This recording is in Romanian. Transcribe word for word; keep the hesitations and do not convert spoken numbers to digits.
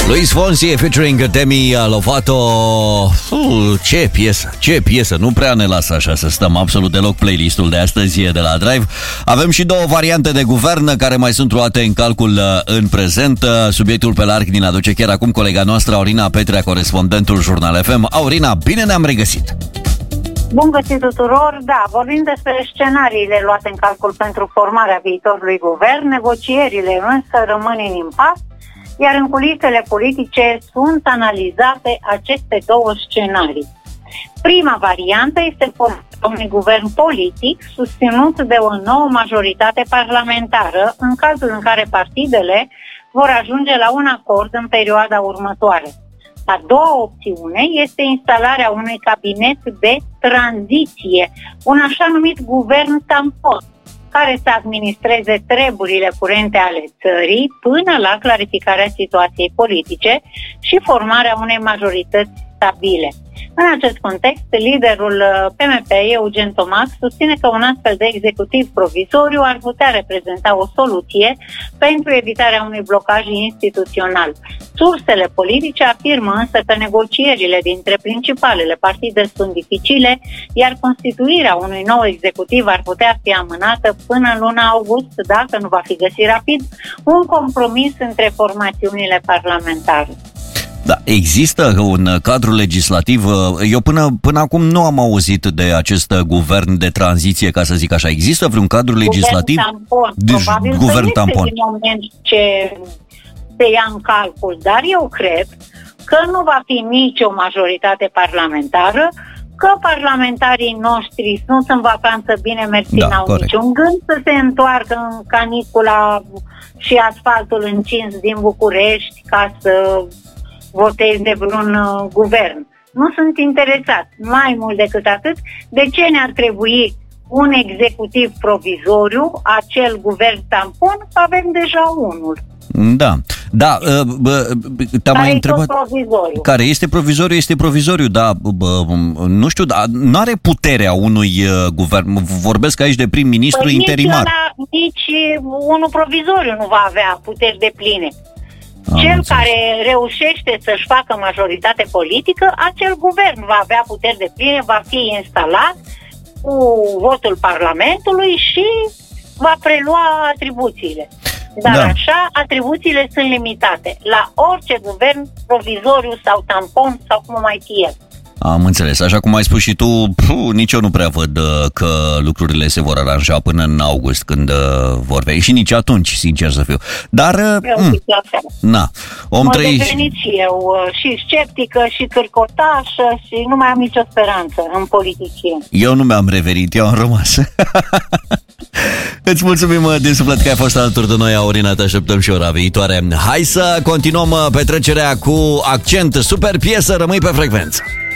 Luis Fonsi featuring Demi Lovato. uh, Ce piesă, ce piesă. Nu prea ne lasă așa să stăm absolut deloc playlistul de astăzi de la Drive. Avem și două variante de guvern care mai sunt luate în calcul în prezent. Subiectul pe larg ne aduce chiar acum colega noastră Aurina Petrea, corespondentul Jurnal F M. Aurina, bine ne-am regăsit! Bun găsit tuturor! Da, vorbim despre scenariile luate în calcul pentru formarea viitorului guvern. Negocierile însă rămân în impas, iar în culisele politice sunt analizate aceste două scenarii. Prima variantă este formarea unui guvern politic susținut de o nouă majoritate parlamentară, în cazul în care partidele vor ajunge la un acord în perioada următoare. A doua opțiune este instalarea unui cabinet de tranziție, un așa numit guvern tampon, care să administreze treburile curente ale țării până la clarificarea situației politice și formarea unei majorități stabile. În acest context, liderul P M P, Eugen Tomaș, susține că un astfel de executiv provizoriu ar putea reprezenta o soluție pentru evitarea unui blocaj instituțional. Sursele politice afirmă însă că negocierile dintre principalele partide sunt dificile, iar constituirea unui nou executiv ar putea fi amânată până în luna august, dacă nu va fi găsit rapid un compromis între formațiunile parlamentare. Da, există un cadru legislativ. Eu până, până acum nu am auzit de acest guvern de tranziție, ca să zic așa. Există vreun cadru legislativ? Guvern tampon. Deci, Probabil guvern că tampon. din moment ce se ia în calcul, dar eu cred că nu va fi nicio majoritate parlamentară, că parlamentarii noștri sunt în vacanță, bine mersi, Da, n-au corect. niciun gând să se întoarcă în canicula și asfaltul încins din București ca să voteze vreun uh, guvern. Nu sunt interesat. Mai mult decât atât, de ce ne-ar trebui un executiv provizoriu, acel guvern tampon? Avem deja unul. Da, da, bă, te-am mai Care e întrebat. tot provizoriu. Care este provizoriu, este provizoriu, da, bă, nu știu, dar nu are puterea unui uh, guvern. Vorbesc aici de prim-ministru Păi interimar. Nici, ăla, nici unul provizoriu nu va avea puteri de pline. Am Cel înțeles. care reușește să-și facă majoritate politică, acel guvern va avea puteri de pline, va fi instalat cu votul Parlamentului și va prelua atribuțiile. Dar Da. așa, atribuțiile sunt limitate la orice guvern provizoriu sau tampon sau cum o mai fie. Am înțeles. Așa cum ai spus și tu, puh, nici eu nu prea văd uh, că lucrurile se vor aranja până în august, când uh, vor veni. Și nici atunci, sincer să fiu. Dar, uh, Eu m- zic la fel. na, om Mă trăi... devenit și eu uh, și sceptică și cârcotașă și nu mai am nicio speranță în politicieni. Eu nu mi-am revenit, eu am rămas. Îți mulțumim uh, din suflet că ai fost alături de noi, Aurina, te așteptăm și ora viitoare. Hai să continuăm uh, petrecerea cu accent. Super piesă, rămâi pe frecvență.